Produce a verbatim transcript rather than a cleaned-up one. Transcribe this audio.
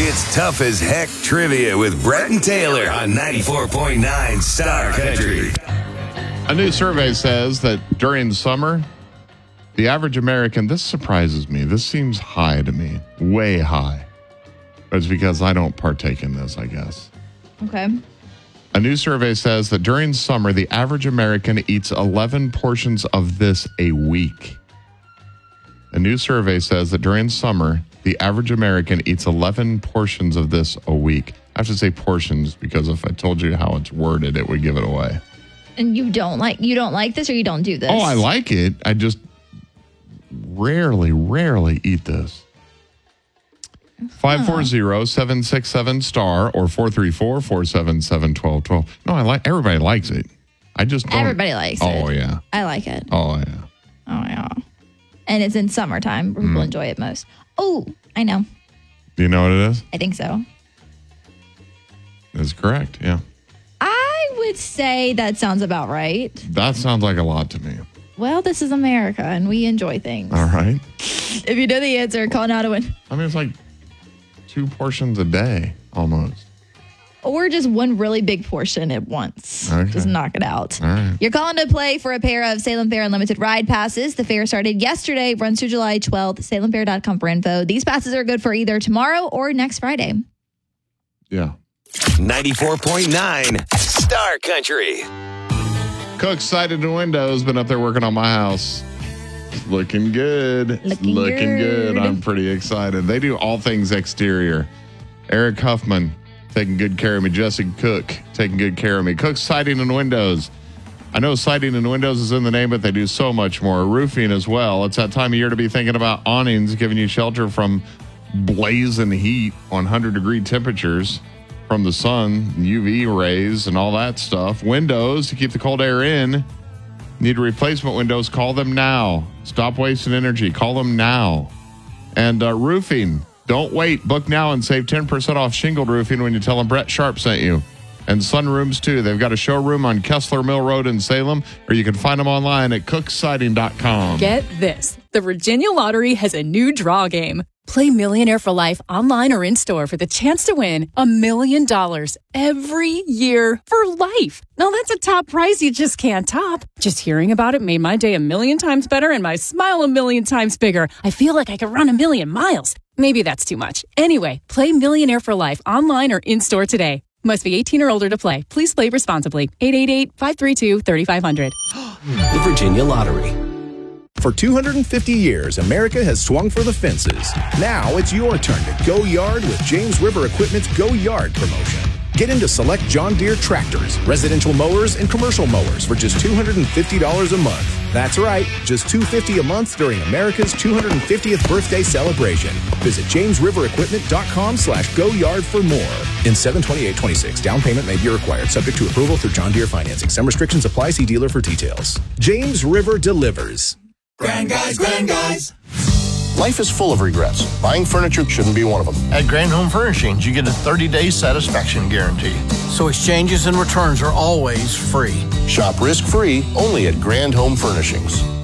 It's Tough as Heck Trivia with Brett and Taylor on ninety-four point nine Star Country. A new survey says that during summer, the average American, this surprises me. This seems high to me, way high. But it's because I don't partake in this, I guess. Okay. A new survey says that during summer, the average American eats eleven portions of this a week. A new survey says that during summer, the average American eats eleven portions of this a week. I have to say portions because if I told you how it's worded, it would give it away. And you don't like you don't like this or you don't do this? Oh, I like it. I just rarely, rarely eat this. five four zero, seven six seven, star or four three four, four seven seven, one two one two. No, I like everybody likes it. I just don't. Everybody likes oh, it. Oh, yeah. I like it. Oh, yeah. Oh, yeah. And it's in summertime where people Mm. enjoy it most. Oh, I know. Do you know what it is? I think so. That's correct, yeah. I would say that sounds about right. That sounds like a lot to me. Well, this is America, and we enjoy things. All right. If you know the answer, call now to win. I mean, it's like two portions a day, almost. Or just one really big portion at once. Okay. Just knock it out. All right. You're calling to play for a pair of Salem Fair Unlimited ride passes. The fair started yesterday, runs through July twelfth. salem fair dot com for info. These passes are good for either tomorrow or next Friday. Yeah. ninety-four point nine Star Country. Cook Sided and Windows been up there working on my house. Looking good. Looking Looking good. good. I'm pretty excited. They do all things exterior. Eric Huffman taking good care of me. Jesse Cook taking good care of me. Cook Siding and Windows. I know siding and windows is in the name, but they do so much more. Roofing as well. It's that time of year to be thinking about awnings, giving you shelter from blazing heat on one hundred degree temperatures from the sun, U V rays, and all that stuff. Windows to keep the cold air in. Need replacement windows? Call them now. Stop wasting energy. Call them now. And uh, roofing. Don't wait. Book now and save ten percent off shingled roofing when you tell them Brett Sharp sent you. And sunrooms, too. They've got a showroom on Kessler Mill Road in Salem, or you can find them online at cook siding dot com. Get this. The Virginia Lottery has a new draw game. Play Millionaire for Life online or in-store for the chance to win a million dollars every year for life. Now, that's a top prize you just can't top. Just hearing about it made my day a million times better and my smile a million times bigger. I feel like I could run a million miles. Maybe that's too much. Anyway, play Millionaire for Life online or in-store today. Must be eighteen or older to play. Please play responsibly. eight eight eight, five three two, three five zero zero. The Virginia Lottery. For two hundred fifty years, America has swung for the fences. Now it's your turn to go yard with James River Equipment's Go Yard promotion. Get into select John Deere tractors, residential mowers, and commercial mowers for just two hundred fifty dollars a month. That's right, just two hundred fifty dollars a month during America's two hundred fiftieth birthday celebration. Visit james river equipment dot com slash go yard for more. In seven twenty-eight twenty-six, down payment may be required, subject to approval through John Deere financing. Some restrictions apply. See dealer for details. James River delivers. Grand Guys, Grand Guys. Life is full of regrets. Buying furniture shouldn't be one of them. At Grand Home Furnishings, you get a thirty-day satisfaction guarantee. So exchanges and returns are always free. Shop risk-free only at Grand Home Furnishings.